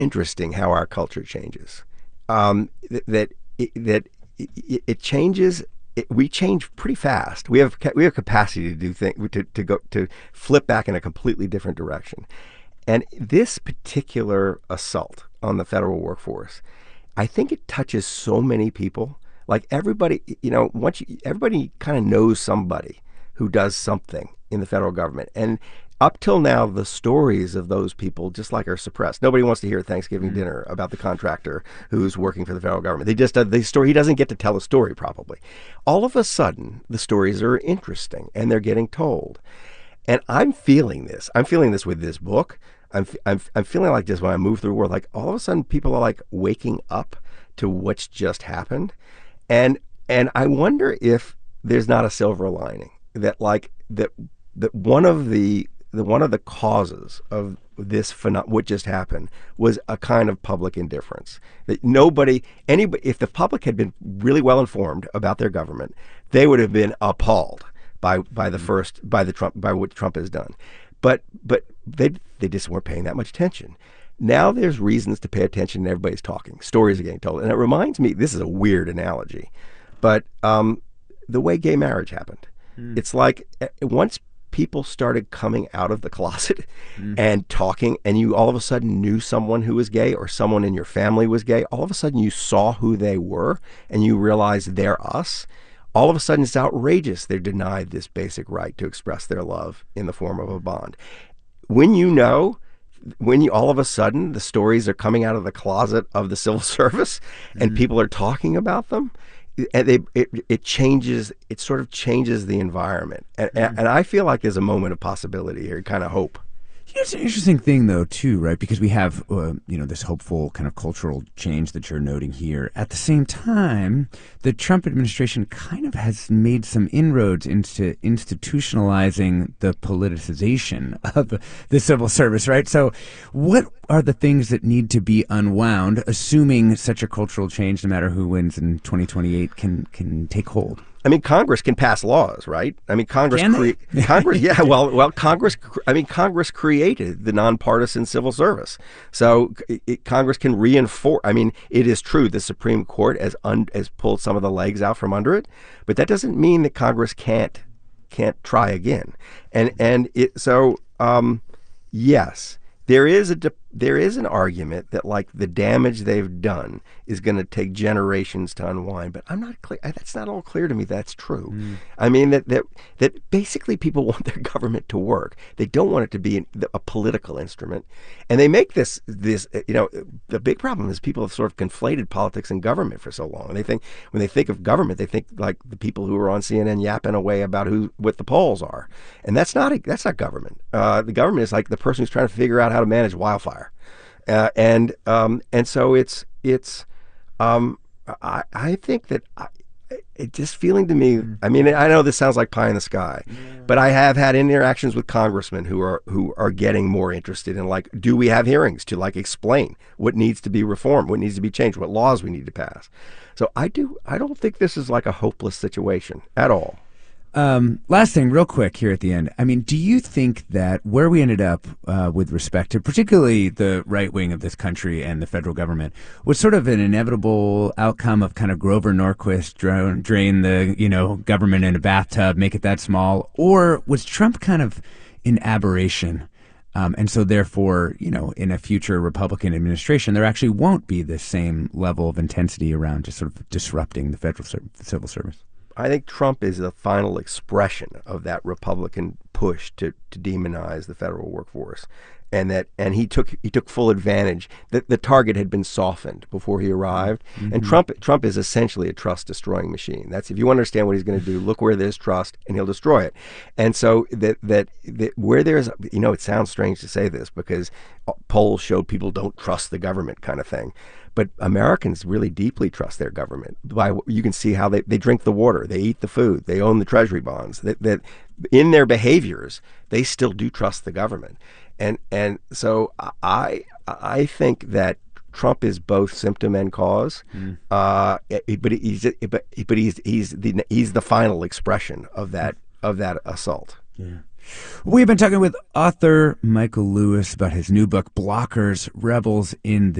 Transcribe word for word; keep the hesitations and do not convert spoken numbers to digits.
interesting how our culture changes. Um, th- that it, that it, it changes. It, we change pretty fast. We have ca- we have capacity to do things to, to go to flip back in a completely different direction. And this particular assault on the federal workforce, I think it touches so many people. Like everybody, you know, once you, everybody kind of knows somebody who does something in the federal government, and up till now, the stories of those people just like are suppressed. Nobody wants to hear Thanksgiving mm-hmm. dinner about the contractor who's working for the federal government. They just uh, the story. He doesn't get to tell a story probably. All of a sudden, the stories are interesting and they're getting told. And I'm feeling this. I'm feeling this with this book. I'm I'm I'm feeling like this when I move through the world. Like all of a sudden, people are like waking up to what's just happened, and and I wonder if there's not a silver lining that like that that one of the The, one of the causes of this phenom- what just happened was a kind of public indifference. That nobody, anybody, if the public had been really well informed about their government, they would have been appalled by by the first by the Trump by what Trump has done. But but they they just weren't paying that much attention. Now there's reasons to pay attention, and everybody's talking. Stories are getting told, and it reminds me. This is a weird analogy, but um, the way gay marriage happened. Mm. It's like once people started coming out of the closet mm. and talking, and you all of a sudden knew someone who was gay or someone in your family was gay, all of a sudden you saw who they were and you realized they're us. All of a sudden it's outrageous they're denied this basic right to express their love in the form of a bond. When you know, when you all of a sudden the stories are coming out of the closet of the civil service and mm. people are talking about them, and they, it, it changes, it sort of changes the environment. And, mm. and I feel like there's a moment of possibility here, kind of hope. You know, it's an interesting thing, though, too, right? Because we have, uh, you know, this hopeful kind of cultural change that you're noting here. At the same time, the Trump administration kind of has made some inroads into institutionalizing the politicization of the civil service, right? So what are the things that need to be unwound, assuming such a cultural change, no matter who wins in twenty twenty-eight, can can take hold? I mean, Congress can pass laws, right? I mean, Congress, Can cre- they? Congress, yeah. Well, well, Congress. I mean, Congress created the nonpartisan civil service, so it, it, Congress can reinforce. I mean, it is true the Supreme Court has un, has pulled some of the legs out from under it, but that doesn't mean that Congress can't can't try again. And and it so um, yes, there is a de- there is an argument that like the damage they've done is going to take generations to unwind, but I'm not clear. That's not all clear to me. That's true. Mm. I mean that that that basically people want their government to work. They don't want it to be an, a political instrument, and they make this this you know the big problem is people have sort of conflated politics and government for so long, and they think when they think of government, they think like the people who are on C N N yapping away about who what the polls are, and that's not a, that's not government. Uh, the government is like the person who's trying to figure out how to manage wildfire. Uh, and um, and so it's it's um, I I think that I, it just feeling to me. I mean, I know this sounds like pie in the sky, yeah. but I have had interactions with congressmen who are who are getting more interested in like, do we have hearings to like explain what needs to be reformed, what needs to be changed, what laws we need to pass. So I do I don't think this is like a hopeless situation at all. Um, last thing, real quick here at the end. I mean, do you think that where we ended up uh, with respect to particularly the right wing of this country and the federal government was sort of an inevitable outcome of kind of Grover Norquist drain, drain the, you know, government in a bathtub, make it that small? Or was Trump kind of an aberration? Um, and so therefore, you know, in a future Republican administration, there actually won't be this same level of intensity around just sort of disrupting the federal ser- civil service? I think Trump is the final expression of that Republican push to, to demonize the federal workforce, and that and he took he took full advantage. The, the target had been softened before he arrived, mm-hmm. and Trump Trump is essentially a trust destroying machine. That's if you understand what he's going to do, look where there's trust, and he'll destroy it. And so that, that that where there's you know it sounds strange to say this because polls showed people don't trust the government kind of thing. But Americans really deeply trust their government. By you can see how they, they drink the water, they eat the food, they own the treasury bonds. That, that in their behaviors, they still do trust the government. And and so I I think that Trump is both symptom and cause. Mm. Uh, but he's but, but he's he's the he's the final expression of that of that assault. Yeah. We've been talking with author Michael Lewis about his new book, Blockers, Rebels in the